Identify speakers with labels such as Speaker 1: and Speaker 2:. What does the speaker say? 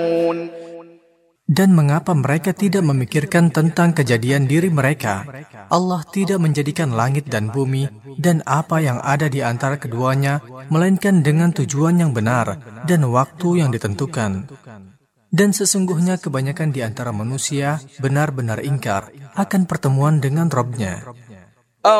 Speaker 1: Dan mengapa mereka tidak memikirkan tentang kejadian diri mereka? Allah tidak menjadikan langit dan bumi dan apa yang ada di antara keduanya, melainkan dengan tujuan yang benar dan waktu yang ditentukan. Dan sesungguhnya kebanyakan di antara manusia benar-benar ingkar akan pertemuan dengan Rabb-Nya.